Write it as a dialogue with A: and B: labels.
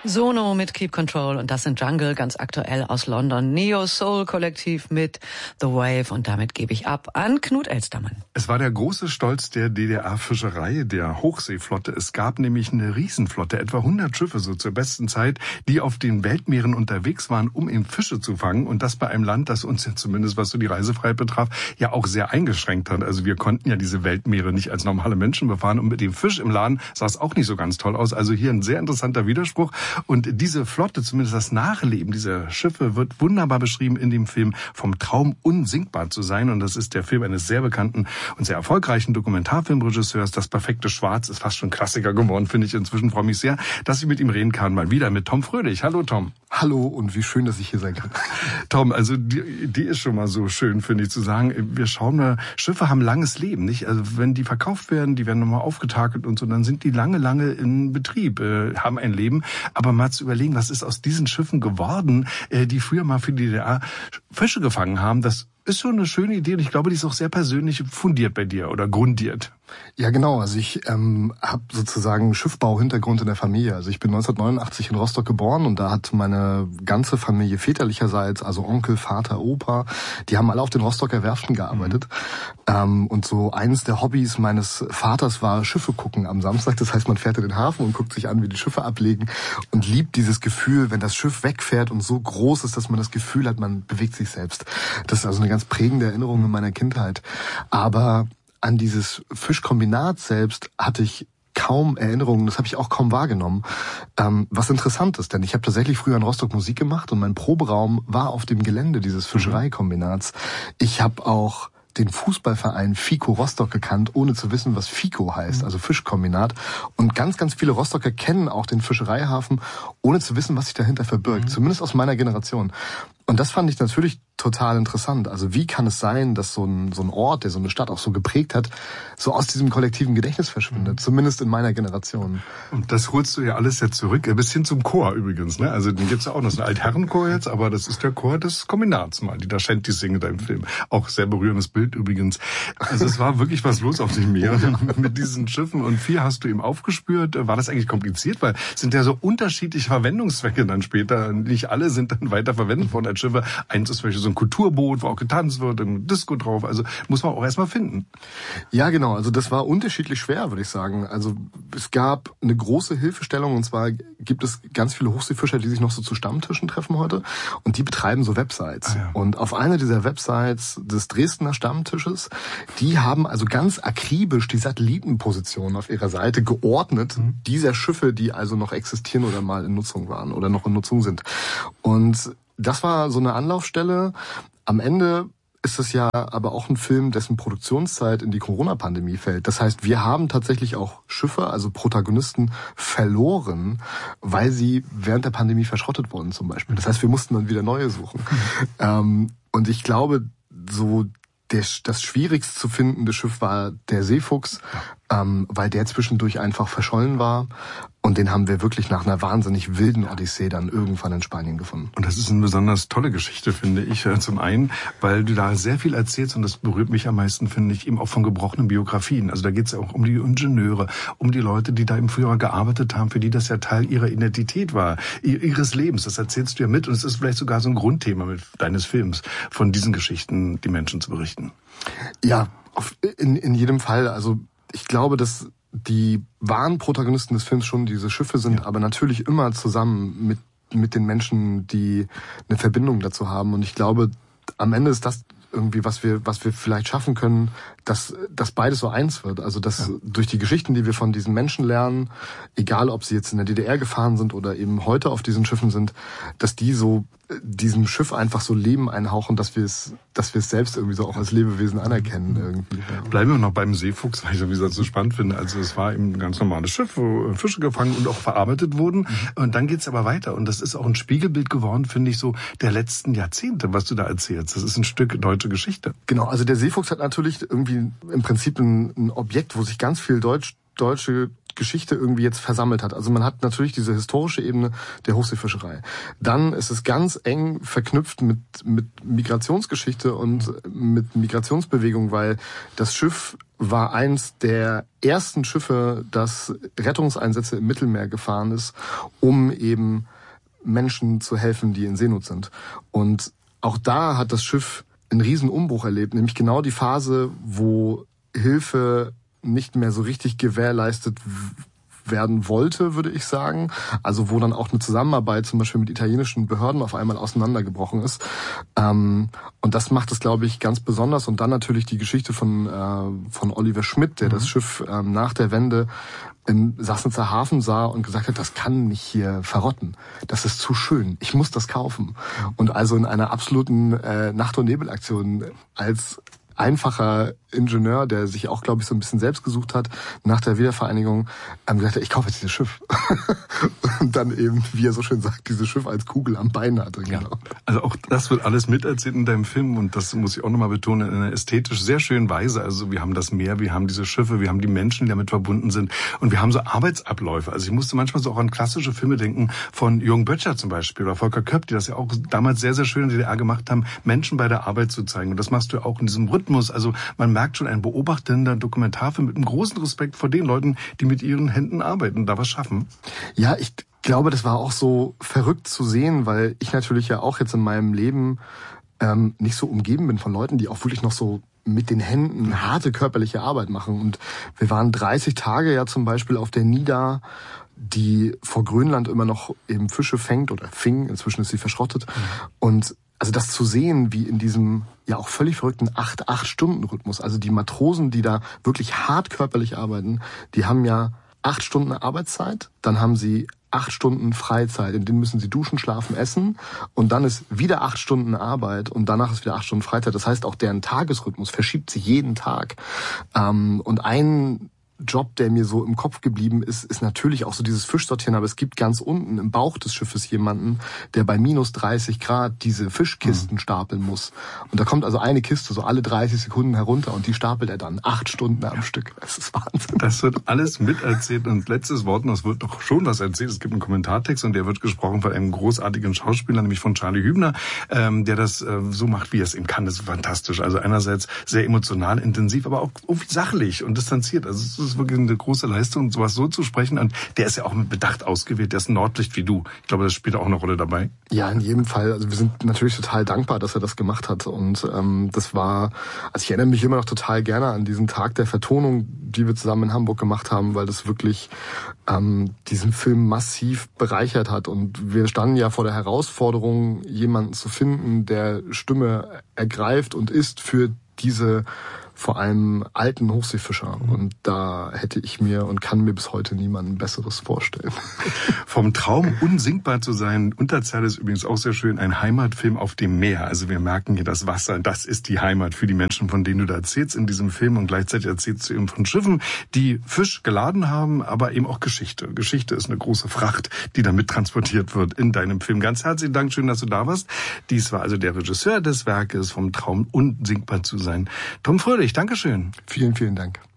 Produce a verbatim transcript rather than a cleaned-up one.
A: Sono mit Keep Control und das sind Jungle, ganz aktuell aus London. Neo Soul Kollektiv mit The Wave und damit gebe ich ab an Knut Elstermann.
B: Es war der große Stolz der D D R-Fischerei, der Hochseeflotte. Es gab nämlich eine Riesenflotte, etwa hundert Schiffe so zur besten Zeit, die auf den Weltmeeren unterwegs waren, um eben Fische zu fangen. Und das bei einem Land, das uns ja zumindest, was so die Reisefreiheit betraf, ja auch sehr eingeschränkt hat. Also wir konnten ja diese Weltmeere nicht als normale Menschen befahren und mit dem Fisch im Laden sah es auch nicht so ganz toll aus. Also hier ein sehr interessanter Widerspruch. Und diese Flotte, zumindest das Nachleben dieser Schiffe, wird wunderbar beschrieben in dem Film Vom Traum unsinkbar zu sein. Und das ist der Film eines sehr bekannten und sehr erfolgreichen Dokumentarfilmregisseurs. Das perfekte Schwarz ist fast schon Klassiker geworden, finde ich inzwischen. Freue mich sehr, dass ich mit ihm reden kann. Mal wieder mit Tom Fröhlich. Hallo Tom.
C: Hallo und wie schön, dass ich hier sein kann.
B: Tom, also die Idee ist schon mal so schön, finde ich, zu sagen, wir schauen mal, Schiffe haben langes Leben, nicht? Also wenn die verkauft werden, die werden nochmal aufgetakelt und so, dann sind die lange, lange in Betrieb, äh, haben ein Leben. Aber mal zu überlegen, was ist aus diesen Schiffen geworden, äh, die früher mal für die D D R Fische gefangen haben, das ist schon eine schöne Idee und ich glaube, die ist auch sehr persönlich fundiert bei dir oder grundiert.
C: Ja, genau. Also ich ähm, habe sozusagen Schiffbau-Hintergrund in der Familie. Also ich bin neunzehnhundertneunundachtzig in Rostock geboren und da hat meine ganze Familie väterlicherseits, also Onkel, Vater, Opa, die haben alle auf den Rostocker Werften gearbeitet. Mhm. Ähm, und so eines der Hobbys meines Vaters war Schiffe gucken am Samstag. Das heißt, man fährt in den Hafen und guckt sich an, wie die Schiffe ablegen und liebt dieses Gefühl, wenn das Schiff wegfährt und so groß ist, dass man das Gefühl hat, man bewegt sich selbst. Das ist also eine ganz prägende Erinnerung in meiner Kindheit. Aber an dieses Fischkombinat selbst hatte ich kaum Erinnerungen, das habe ich auch kaum wahrgenommen. Ähm, was interessant ist, denn ich habe tatsächlich früher in Rostock Musik gemacht und mein Proberaum war auf dem Gelände dieses Fischereikombinats. Ich habe auch den Fußballverein FICO Rostock gekannt, ohne zu wissen, was FICO heißt, also Fischkombinat. Und ganz, ganz viele Rostocker kennen auch den Fischereihafen, ohne zu wissen, was sich dahinter verbirgt. Mhm. Zumindest aus meiner Generation. Und das fand ich natürlich total interessant. Also wie kann es sein, dass so ein, so ein Ort, der so eine Stadt auch so geprägt hat, so aus diesem kollektiven Gedächtnis verschwindet, mhm. zumindest in meiner Generation.
B: Und das holst du ja alles jetzt zurück, bis hin zum Chor übrigens. Ne? Also den gibt's ja auch noch, so ein Altherrenchor jetzt, aber das ist der Chor des Kombinats mal, die da Shanties singen da im Film. Auch sehr berührendes Bild übrigens. Also es war wirklich was los auf dem Meer mit diesen Schiffen und vier hast du eben aufgespürt. War das eigentlich kompliziert? Weil es sind ja so unterschiedliche Verwendungszwecke dann später. Nicht alle sind dann weiter verwendet worden als Schiffe. Eins ist zum Beispiel so ein Kulturboot, wo auch getanzt wird, ein Disco drauf. Also muss man auch erstmal finden.
C: Ja, genau. Also das war unterschiedlich schwer, würde ich sagen. Also es gab eine große Hilfestellung und zwar gibt es ganz viele Hochseefischer, die sich noch so zu Stammtischen treffen heute und die betreiben so Websites. Ah, ja. Und auf einer dieser Websites des Dresdner Stammtisches, die haben also ganz akribisch die Satellitenpositionen auf ihrer Seite geordnet, mhm. dieser Schiffe, die also noch existieren oder mal in Nutzung waren oder noch in Nutzung sind. Und das war so eine Anlaufstelle. Am Ende ist es ja aber auch ein Film, dessen Produktionszeit in die Corona-Pandemie fällt. Das heißt, wir haben tatsächlich auch Schiffe, also Protagonisten, verloren, weil sie während der Pandemie verschrottet wurden zum Beispiel. Das heißt, wir mussten dann wieder neue suchen. Ähm, und ich glaube, so der, das schwierigst zu findende Schiff war der Seefuchs, ähm, weil der zwischendurch einfach verschollen war. Und den haben wir wirklich nach einer wahnsinnig wilden Odyssee dann irgendwann in Spanien gefunden.
B: Und das ist eine besonders tolle Geschichte, finde ich. Zum einen, weil du da sehr viel erzählst und das berührt mich am meisten, finde ich, eben auch von gebrochenen Biografien. Also da geht es ja auch um die Ingenieure, um die Leute, die da im Frühjahr gearbeitet haben, für die das ja Teil ihrer Identität war, ihres Lebens. Das erzählst du ja mit und es ist vielleicht sogar so ein Grundthema mit deines Films, von diesen Geschichten die Menschen zu berichten.
C: Ja, auf, in, in jedem Fall. Also ich glaube, dass die wahren Protagonisten des Films schon diese Schiffe sind, ja. aber natürlich immer zusammen mit mit den Menschen, die eine Verbindung dazu haben. Und ich glaube, am Ende ist das irgendwie, was wir was wir vielleicht schaffen können, dass dass beides so eins wird. Also dass ja. durch die Geschichten, die wir von diesen Menschen lernen, egal ob sie jetzt in der D D R gefahren sind oder eben heute auf diesen Schiffen sind, dass die so diesem Schiff einfach so Leben einhauchen, dass wir es, dass wir es selbst irgendwie so auch als Lebewesen anerkennen irgendwie.
B: Bleiben wir noch beim Seefuchs, weil ich sowieso so spannend finde. Also es war eben ein ganz normales Schiff, wo Fische gefangen und auch verarbeitet wurden. Mhm. Und dann geht's aber weiter. Und das ist auch ein Spiegelbild geworden, finde ich, so der letzten Jahrzehnte, was du da erzählst. Das ist ein Stück deutsche Geschichte.
C: Genau, also der Seefuchs hat natürlich irgendwie im Prinzip ein, ein Objekt, wo sich ganz viel Deutsch, deutsche Geschichte irgendwie jetzt versammelt hat. Also man hat natürlich diese historische Ebene der Hochseefischerei. Dann ist es ganz eng verknüpft mit, mit Migrationsgeschichte und mit Migrationsbewegung, weil das Schiff war eins der ersten Schiffe, das Rettungseinsätze im Mittelmeer gefahren ist, um eben Menschen zu helfen, die in Seenot sind. Und auch da hat das Schiff einen riesen Umbruch erlebt, nämlich genau die Phase, wo Hilfe nicht mehr so richtig gewährleistet werden wollte, würde ich sagen. Also wo dann auch eine Zusammenarbeit zum Beispiel mit italienischen Behörden auf einmal auseinandergebrochen ist. Ähm, und das macht es, glaube ich, ganz besonders. Und dann natürlich die Geschichte von äh, von Oliver Schmidt, der mhm. das Schiff ähm, nach der Wende im Sassnitzer Hafen sah und gesagt hat, das kann nicht hier verrotten. Das ist zu schön. Ich muss das kaufen. Und also in einer absoluten äh, Nacht- und Nebelaktion als einfacher Ingenieur, der sich auch, glaube ich, so ein bisschen selbst gesucht hat, nach der Wiedervereinigung, ähm, gesagt hat, ich kaufe jetzt dieses Schiff. Und dann eben, wie er so schön sagt, dieses Schiff als Kugel am Bein hatte. Genau.
B: Ja. Also auch das wird alles miterzählt in deinem Film und das muss ich auch nochmal betonen, in einer ästhetisch sehr schönen Weise. Also wir haben das Meer, wir haben diese Schiffe, wir haben die Menschen, die damit verbunden sind und wir haben so Arbeitsabläufe. Also ich musste manchmal so auch an klassische Filme denken von Jürgen Böttcher zum Beispiel oder Volker Köpp, die das ja auch damals sehr, sehr schön in der D D R gemacht haben, Menschen bei der Arbeit zu zeigen. Und das machst du auch in diesem Rhythmus. Also man merkt schon, ein beobachtender Dokumentarfilm mit einem großen Respekt vor den Leuten, die mit ihren Händen arbeiten und da was schaffen.
C: Ja, ich glaube, das war auch so verrückt zu sehen, weil ich natürlich ja auch jetzt in meinem Leben ähm, nicht so umgeben bin von Leuten, die auch wirklich noch so mit den Händen harte körperliche Arbeit machen. Und wir waren dreißig Tage ja zum Beispiel auf der Nida, die vor Grönland immer noch eben Fische fängt oder fing. Inzwischen ist sie verschrottet. Mhm. Und also das zu sehen, wie in diesem ja auch völlig verrückten acht-Acht-Stunden-Rhythmus, also die Matrosen, die da wirklich hart körperlich arbeiten, die haben ja acht Stunden Arbeitszeit, dann haben sie acht Stunden Freizeit, in denen müssen sie duschen, schlafen, essen und dann ist wieder acht Stunden Arbeit und danach ist wieder acht Stunden Freizeit. Das heißt, auch deren Tagesrhythmus verschiebt sich jeden Tag. Und ein Job, der mir so im Kopf geblieben ist, ist natürlich auch so dieses Fischsortieren, aber es gibt ganz unten im Bauch des Schiffes jemanden, der bei minus dreißig Grad diese Fischkisten mhm. stapeln muss. Und da kommt also eine Kiste so alle dreißig Sekunden herunter und die stapelt er dann acht Stunden am Stück. Das ist Wahnsinn.
B: Das wird alles miterzählt und letztes Wort, und es wird doch schon was erzählt. Es gibt einen Kommentartext und der wird gesprochen von einem großartigen Schauspieler, nämlich von Charlie Hübner, ähm, der das äh, so macht, wie er es eben kann. Das ist fantastisch. Also einerseits sehr emotional, intensiv, aber auch irgendwie sachlich und distanziert. Also es ist wirklich eine große Leistung, sowas so zu sprechen. Und der ist ja auch mit Bedacht ausgewählt. Der ist ein Nordlicht wie du. Ich glaube, das spielt auch eine Rolle dabei.
C: Ja, in jedem Fall. Also wir sind natürlich total dankbar, dass er das gemacht hat. Und ähm, das war, also ich erinnere mich immer noch total gerne an diesen Tag der Vertonung, die wir zusammen in Hamburg gemacht haben, weil das wirklich ähm, diesen Film massiv bereichert hat. Und wir standen ja vor der Herausforderung, jemanden zu finden, der Stimme ergreift und ist für diese vor allem alten Hochseefischer. Und da hätte ich mir und kann mir bis heute niemanden Besseres vorstellen.
B: Vom Traum unsinkbar zu sein, Unterzahl ist übrigens auch sehr schön, ein Heimatfilm auf dem Meer. Also wir merken hier das Wasser, das ist die Heimat für die Menschen, von denen du da erzählst in diesem Film. Und gleichzeitig erzählst du eben von Schiffen, die Fisch geladen haben, aber eben auch Geschichte. Geschichte ist eine große Fracht, die da mit transportiert wird in deinem Film. Ganz herzlichen Dank, schön, dass du da warst. Dies war also der Regisseur des Werkes, vom Traum unsinkbar zu sein, Tom Fröhlich. Dankeschön.
C: Vielen, vielen Dank.